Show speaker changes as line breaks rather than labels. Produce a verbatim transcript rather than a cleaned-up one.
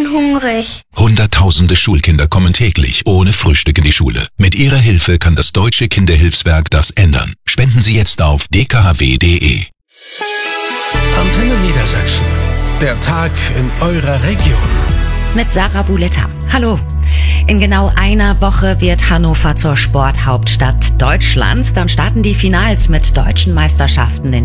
bin hungrig.
Hunderttausende Schulkinder kommen täglich ohne Frühstück in die Schule. Mit Ihrer Hilfe kann das Deutsche Kinderhilfswerk das ändern. Spenden Sie jetzt auf d k h w punkt d e.
Antenne Niedersachsen. Der Tag in eurer Region.
Mit Sarah Buletta. Hallo. In genau einer Woche wird Hannover zur Sporthauptstadt Deutschlands. Dann starten die Finals mit deutschen Meisterschaften in